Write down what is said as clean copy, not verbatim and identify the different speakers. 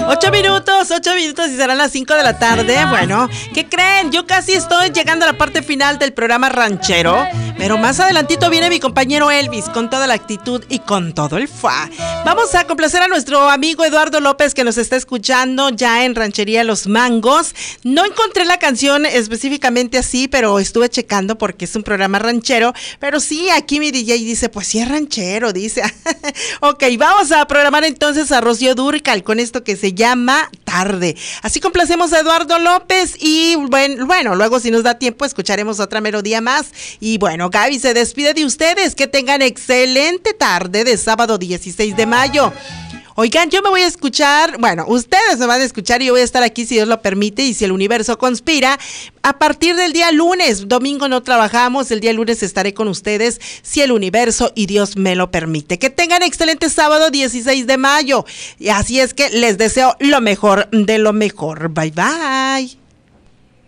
Speaker 1: 8 minutos y serán las 5 de la tarde. Bueno, ¿qué creen? Yo casi estoy llegando a la parte final del programa ranchero, pero más adelantito viene mi compañero Elvis con toda la actitud y con todo el fuá. Vamos a complacer a nuestro amigo Eduardo López, que nos está escuchando ya en Ranchería Los Mangos. No encontré la canción específicamente así, pero estuve checando porque es un programa ranchero. Pero sí, aquí mi DJ dice, pues sí es ranchero, dice. Ok, vamos a programar entonces a Rocío Dúrcal con esto que se llama Tarde. Así complacemos a Eduardo López y bueno, luego si nos da tiempo escucharemos otra melodía más. Y bueno, Gaby se despide de ustedes. Que tengan excelente tarde de sábado 16 de mayo. Oigan, yo me voy a escuchar, bueno, ustedes me van a escuchar y yo voy a estar aquí si Dios lo permite y si el universo conspira, a partir del día lunes. Domingo no trabajamos, el día lunes estaré con ustedes si el universo y Dios me lo permite. Que tengan excelente sábado 16 de mayo. Y así es que les deseo lo mejor de lo mejor. Bye, bye.